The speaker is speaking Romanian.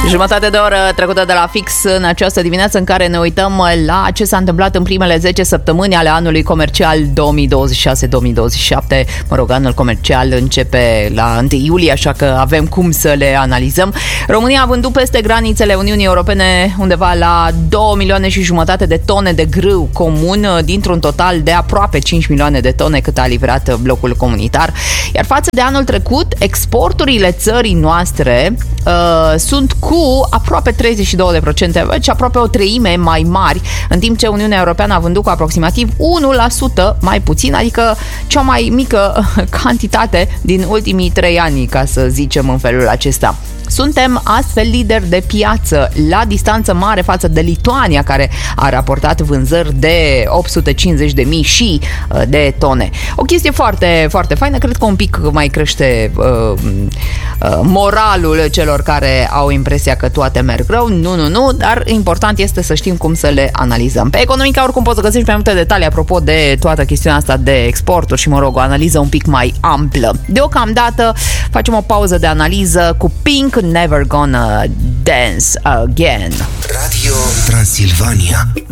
Jumătate de oră trecută de la fix în această dimineață în care ne uităm la ce s-a întâmplat în primele 10 săptămâni ale anului comercial 2026-2027. Mă rog, anul comercial începe la 1 iulie, așa că avem cum să le analizăm. România a vândut peste granițele Uniunii Europene undeva la 2 milioane și jumătate de tone de grâu comun, dintr-un total de aproape 5 milioane de tone cât a livrat blocul comunitar. Iar față de anul trecut, exporturile țării noastre sunt cu aproape 32%, deci aproape o treime mai mari, în timp ce Uniunea Europeană a vândut cu aproximativ 1% mai puțin, adică cea mai mică cantitate din ultimii 3 ani, ca să zicem în felul acesta. Suntem astfel lideri de piață la distanță mare față de Lituania, care a raportat vânzări de 850.000 și de tone. O chestie foarte, foarte faină, cred că un pic mai crește moralul celor care au impresia că toate merg rău. Nu, dar important este să știm cum să le analizăm. Pe Economica oricum poți să găsești mai multe detalii apropo de toată chestiunea asta de exporturi și, mă rog, o analiză un pic mai amplă. Deocamdată facem o pauză de analiză cu Pink, Never Gonna Dance Again. Radio Transilvania.